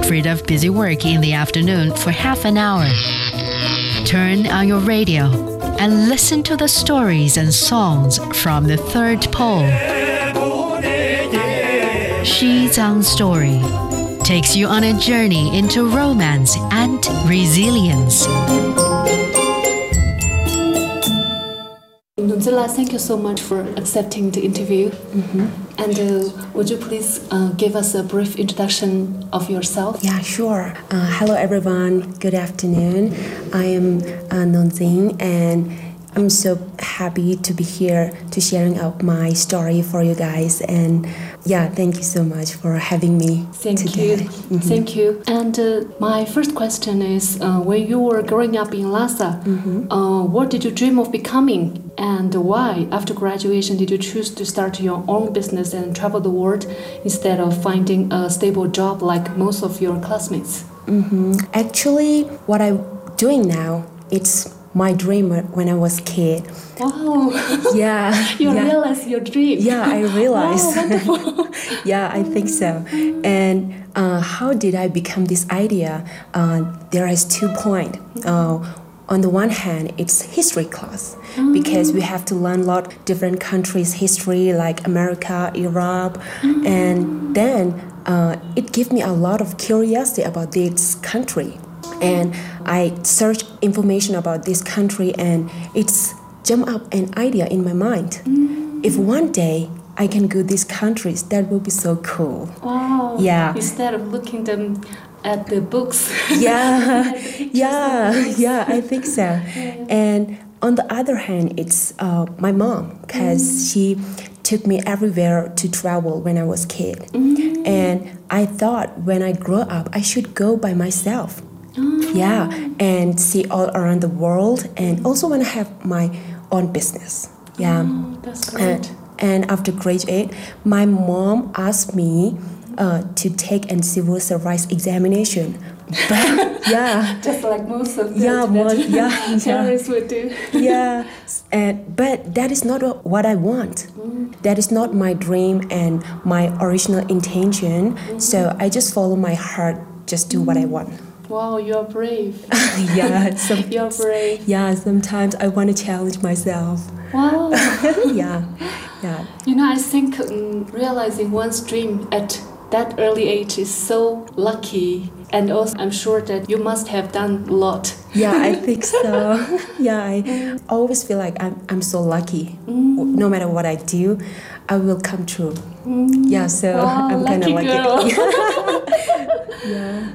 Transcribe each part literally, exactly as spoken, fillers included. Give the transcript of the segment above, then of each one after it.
Get rid of busy work in the afternoon for half an hour. Turn on your radio and listen to the stories and songs from the third pole. Shizang Story takes you on a journey into romance and resilience. Nunzila, thank you so much for accepting the interview. Mm-hmm. And uh, would you please uh, give us a brief introduction of yourself? Yeah, sure. Uh, hello, everyone. Good afternoon. I am uh, Nunzing, and I'm so happy to be here to sharing out my story for you guys. And yeah, thank you so much for having me Thank today. you. Mm-hmm. Thank you. And uh, my first question is, uh, when you were growing up in Lhasa, Mm-hmm. uh, what did you dream of becoming? And why, after graduation, did you choose to start your own business and travel the world instead of finding a stable job like most of your classmates? Mm-hmm. Actually, what I'm doing now, it's my dream when I was a kid. Wow. Yeah. You yeah. realize your dream. Yeah, I realized. Wow, wonderful. Yeah, I think so. And uh, how did I become this idea? Uh, there is two points. Uh, on the one hand, it's history class mm-hmm. because we have to learn a lot of different countries' history like America, Europe, mm-hmm. and then uh, it gave me a lot of curiosity about this country. And I searched information about this country, and it's jumped up an idea in my mind. Mm-hmm. If one day I can go these countries, that will be so cool. Wow. Yeah. Instead of looking them at the books. Yeah. the yeah. Yeah, I think so. Yeah. And on the other hand, it's uh, my mom, because mm-hmm. she took me everywhere to travel when I was a kid. Mm-hmm. And I thought when I grow up, I should go by myself. Oh. Yeah, and see all around the world, and also want to have my own business. Yeah, oh, that's great. And, and after graduate, my mom asked me uh, to take a civil service examination. But yeah, just like most of the yeah, more, yeah, parents would do. Yeah, and but that is not what I want. Mm. That is not my dream and my original intention. Mm-hmm. So I just follow my heart, just do mm. what I want. Wow, you're brave. Yeah, some, you're brave. Yeah, sometimes I want to challenge myself. Wow. yeah, yeah. You know, I think um, realizing one's dream at that early age is so lucky, and also I'm sure that you must have done a lot. Yeah, I think so. Yeah, I always feel like I'm I'm so lucky. Mm. No matter what I do, I will come true. Mm. Yeah, so wow, I'm kind of lucky. Yeah.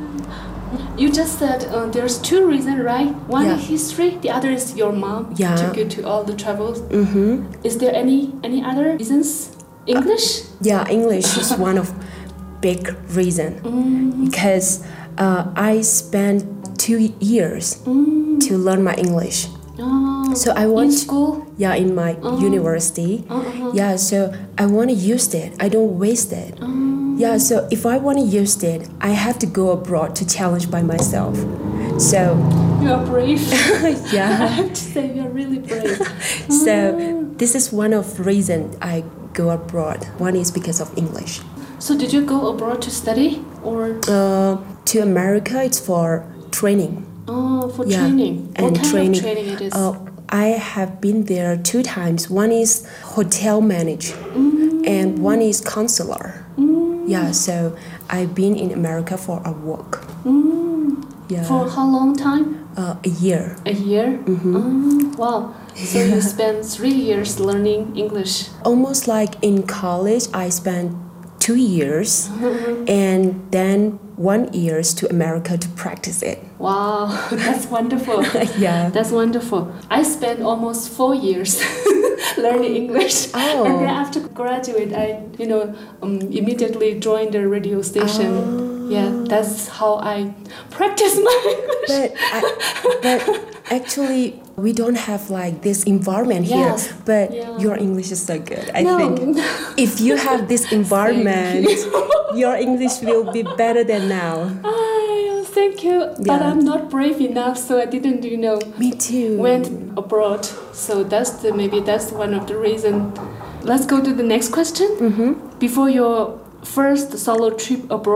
You just said uh, there's two reasons, right? One yeah. is history, the other is your mom yeah. took you to all the travels. Mm-hmm. Is there any any other reasons? English? Uh, yeah, English is one of big reason mm. because uh, I spent two years mm. to learn my English. Oh, so I want in school? Yeah, in my uh-huh. university. Uh-huh. Yeah, so I want to use it. I don't waste it. Uh-huh. Yeah, so if I want to use it, I have to go abroad to challenge by myself. So you are brave. Yeah, I have to say you are really brave. So this is one of the reasons I go abroad. One is because of English. So did you go abroad to study or? Uh, to America, it's for training. Oh, for yeah. training. And what kind training. of training it is? Uh, I have been there two times. One is hotel manager, mm. and one is counselor. Mm. Yeah, so I've been in America for a work. Mm. Yeah. For how long time? Uh, a year. A year? Mm-hmm. Oh, wow. So you spent three years learning English. Almost like in college, I spent two years mm-hmm. and then one year to America to practice it. Wow, that's wonderful. Yeah. That's wonderful. I spent almost four years learning English. Oh. And then after graduate, I, you know, um, immediately joined the radio station. Oh. Yeah, that's how I practice my English. But, I, but actually, we don't have like this environment yes. here. But yeah. your English is so good. I no. think if you have this environment, you. your English will be better than now. Oh, thank you. Yeah. But I'm not brave enough, so I didn't, you know. Me too. Went abroad. So that's the maybe that's one of the reasons. Let's go to the next question. Mm-hmm. Before your first solo trip abroad,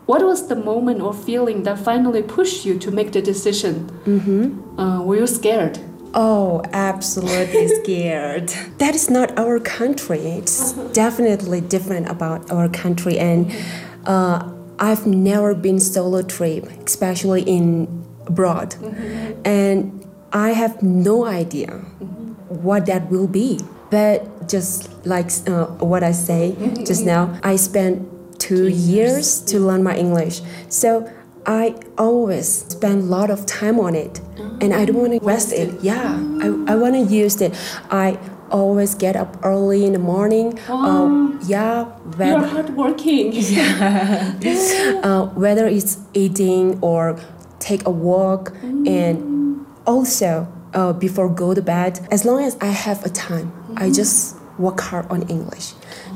what was the moment or feeling that finally pushed you to make the decision? Mm-hmm. Uh, were you scared? Oh, absolutely scared. That is not our country. It's definitely different about our country. And uh, I've never been solo trip, especially in abroad. Mm-hmm. And I have no idea mm-hmm. what that will be. But just like uh, what I say mm-hmm. just now, I spent two, two years. years to learn my English. So I always spend a lot of time on it. And I don't want to waste it. Yeah, I, I want to use it. I always get up early in the morning. Wow. Uh, yeah, whether, you're hardworking. Yeah. uh, whether it's eating or take a walk, mm. and also uh, before go to bed, as long as I have a time, mm-hmm. I just work hard on English.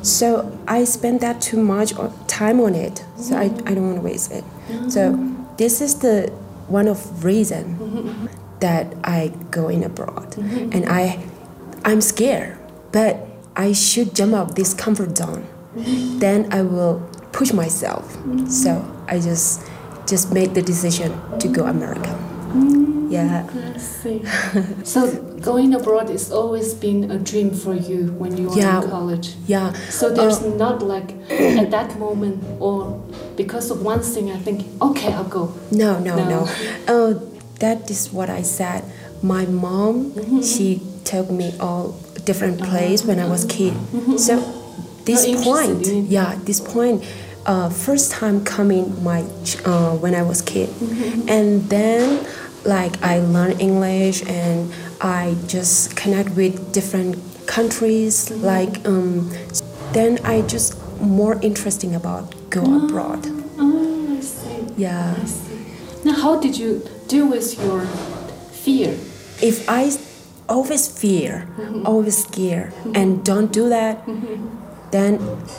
So I spend that too much time on it. So I, I don't want to waste it. Mm-hmm. So this is the one of reason mm-hmm. that I go in abroad, mm-hmm. and I, I'm scared, but I should jump out this comfort zone. Mm-hmm. Then I will push myself. Mm-hmm. So I just, just make the decision to go America. Mm-hmm. Yeah. I see. So going abroad has always been a dream for you when you were yeah. in college. Yeah. So there's uh, not like at that moment or because of one thing I think, okay, I'll go. No, no, no. no. Uh, that is what I said. My mom, mm-hmm. she took me all different places uh-huh. when I was kid. Mm-hmm. So this point, yeah, this point, uh, first time coming my uh, when I was kid, mm-hmm. and then like I learned English and I just connect with different countries. Mm-hmm. Like um, then I just more interesting about go oh. abroad. Oh, I see. Yeah. I see. Now, how did you deal with your fear? If I always fear, mm-hmm. always scared, mm-hmm. and don't do that, mm-hmm. then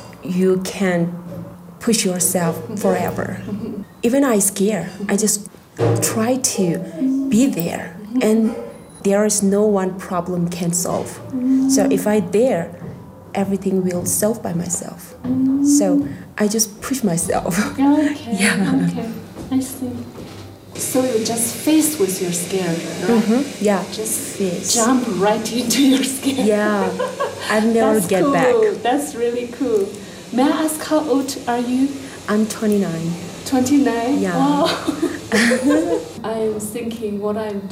you can push yourself mm-hmm. forever. Mm-hmm. Even I scare, mm-hmm. I just try to be there, mm-hmm. and there is no one problem can solve. Mm-hmm. So if I there, everything will solve by myself. Mm-hmm. So I just push myself. Okay. Yeah. Okay. I see. So you just face with your scare, right? Mm-hmm. Yeah. Just face. Jump right into your scare. Yeah. I've never That's get cool. back. That's really cool. May I ask how old are you? I'm twenty-nine. twenty-nine? Yeah. Wow. I'm thinking what I'm